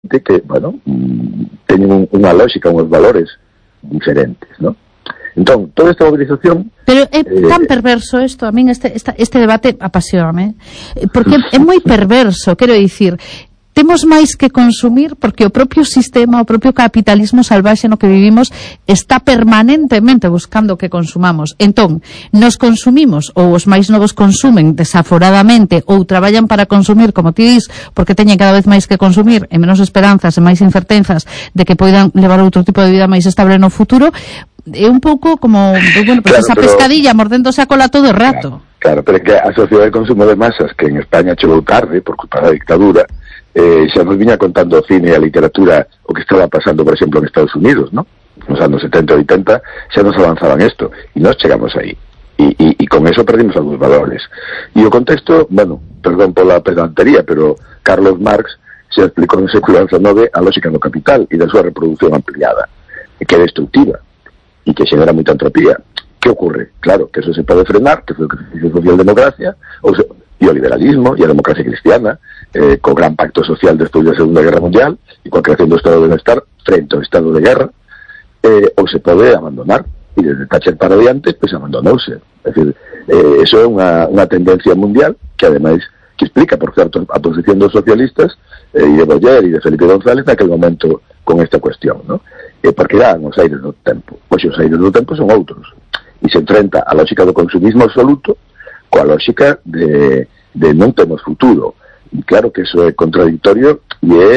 que, bueno, teñen unha lógica, uns valores diferentes, ¿no? Entón, toda esta movilización... Pero é tan perverso isto, a min este debate apasioname, porque é moi perverso, quero dicir, temos máis que consumir porque o propio sistema, o propio capitalismo salvaxe no que vivimos está permanentemente buscando que consumamos. Entón, nos consumimos, ou os máis novos consumen desaforadamente, ou traballan para consumir, como ti dis, porque teñen cada vez máis que consumir, e menos esperanzas e máis incertenzas de que poidan levar outro tipo de vida máis estable no futuro. É un pouco como, bueno, pues claro, esa pescadilla mordéndose a cola todo o rato. Claro, pero é que a sociedade de consumo de masas, que en España chegou tarde por culpa da dictadura, xa nos viña contando o cine e a literatura o que estaba pasando, por exemplo, en Estados Unidos, ¿no? Nos anos 70 e 80 xa nos avanzaban isto, e nós chegamos aí. E con eso perdimos algúns valores. E o contexto, bueno, perdón pola pedantería, pero Carlos Marx se explicou en Século XIX a lógica do capital e da súa reproducción ampliada, que é destructiva e que xenera moita entropía. Que ocurre? Claro, que eso se pode frenar, que foi o que fixo a socialdemocracia, e o liberalismo e a democracia cristiana, co gran pacto social despois da Segunda Guerra Mundial e coa creación do Estado de Benestar frente ao estado de guerra, ou se pode abandonar, e desde Thatcher para adiante, pois abandonouse. É dicir, eso é unha tendencia mundial que ademais que explica, por certo, a posición dos socialistas e de Boyer e de Felipe González naquele momento con esta cuestión, ¿no? Porque eran os aires do tempo. Pois os aires do tempo son outros. E se enfrenta a lógica do consumismo absoluto coa lógica de non temos futuro. E claro que eso é contradictorio e é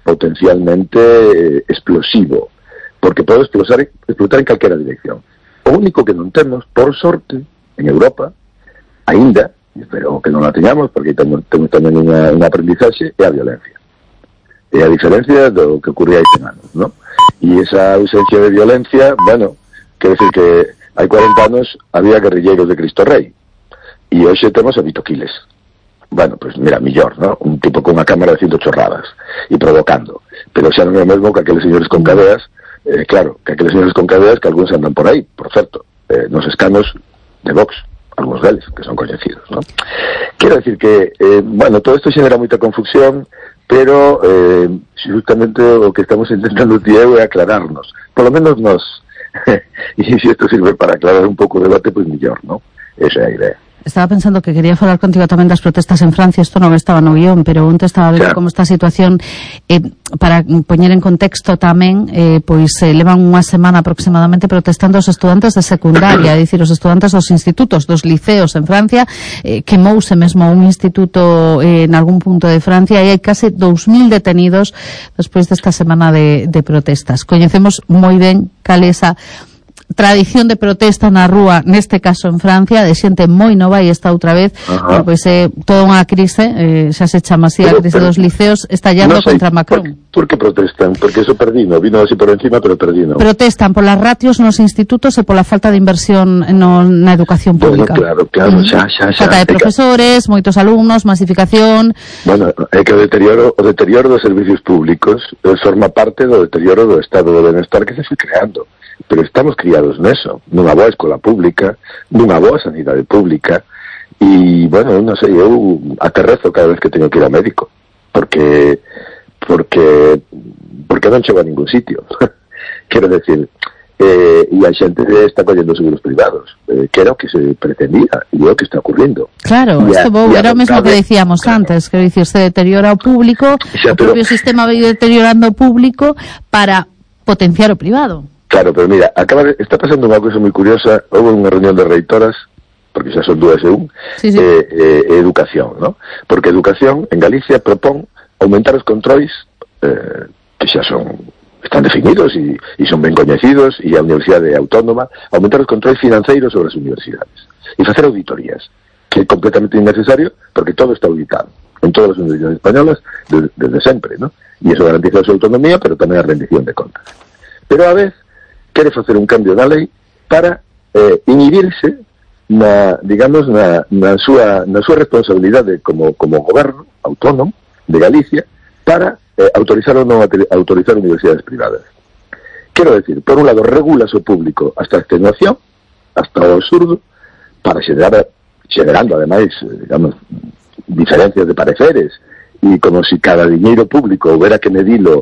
potencialmente explosivo, porque pode explotar en calquera dirección. O único que non temos, por sorte, en Europa, aínda, espero que non la teñamos, porque temos tamén unha aprendizaxe, é a violencia. É a diferencia do que ocurría hai 100 anos, ¿no? E esa ausencia de violencia, bueno, quero decir que hai 40 anos había guerrilleros de Cristo Rei, e hoxe temos a Vito Quiles. Bueno, pues mira, millor, ¿no? Un tipo con unha cámara haciendo chorradas e provocando. Pero xa non é o mesmo que aqueles señores con cadeas, claro, que aqueles señores con cadeas que algúns andan por aí, por certo, nos escanos de Vox, algúns deles, que son coñecidos, ¿no? Quero decir que, bueno, todo isto xenera moita confusión, pero justamente o que estamos intentando tío é aclararnos, por lo menos nos, e se isto sirve para aclarar un pouco o debate, pois mellor, ¿no? Esa é a idea. Estaba pensando que quería falar contigo tamén das protestas en Francia, isto non estaba no guión, pero onte estaba vendo como esta situación, para poñer en contexto tamén, pois levan unha semana aproximadamente protestando os estudantes de secundaria, é dicir, os estudantes dos institutos, dos liceos en Francia, quemouse mesmo un instituto en algún punto de Francia, e hai case 2.000 detenidos despois desta semana de protestas. Coñecemos moi ben cal é esa tradición de protesta na rúa, neste caso en Francia, de xente moi nova e esta outra vez, pois é toda unha crise, xa se chama así a crise dos liceos, estallando contra Macron. Por que protestan? Porque eso perdino, vino así por encima, pero perdino. Protestan polas ratios nos institutos e pola falta de inversión na educación pública. Bueno, claro, xa. Falta de profesores, moitos alumnos, masificación. Bueno, é que o deterioro dos servicios públicos forma parte do deterioro do estado de benestar que se foi creando. Pero estamos criados neso, nunha boa escola pública, nunha boa sanidade pública, e, bueno, non sei, eu aterrezo cada vez que teño que ir ao médico, porque non chego a ningún sitio. Quero decir, e a xente está collendo seguros privados, que era o que se pretendía, e é o que está ocurrindo. Claro, era o mesmo que decíamos antes, quero dicir, se deteriora o público, o propio sistema vai deteriorando o público para potenciar o privado. Claro, pero mira, está pasando unha cousa moi curiosa. Houve unha reunión de reitoras, porque xa son dúas e un, educación, ¿no? Porque educación en Galicia propón aumentar os controis, que xa están definidos e son ben coñecidos, e a Universidade Autónoma, aumentar os controis financeiros sobre as universidades e facer auditorías, que é completamente innecesario, porque todo está auditado en todas as universidades españolas desde sempre, ¿no? E iso garantiza a súa autonomía, pero tamén a rendición de contas. Pero a vez quere facer un cambio na lei para inhibirse na súa responsabilidade como goberno autónomo de Galicia para autorizar ou non autorizar universidades privadas. Quero decir, por un lado, regula o público hasta a extenuación, hasta o absurdo, para generando ademais, digamos, diferencias de pareceres como si cada diñeiro público houbera que medilo